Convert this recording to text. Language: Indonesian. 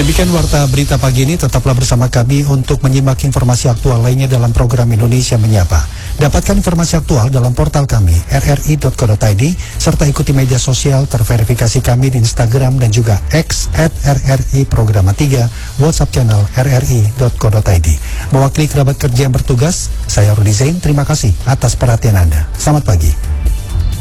Demikian Warta Berita Pagi ini, tetaplah bersama kami untuk menyimak informasi aktual lainnya dalam program Indonesia Menyapa. Dapatkan informasi aktual dalam portal kami, rri.co.id, serta ikuti media sosial terverifikasi kami di Instagram dan juga X @RRI Programa 3, WhatsApp channel rri.co.id. Mewakili kerabat kerja yang bertugas, saya Rudi Zain, terima kasih atas perhatian Anda. Selamat pagi.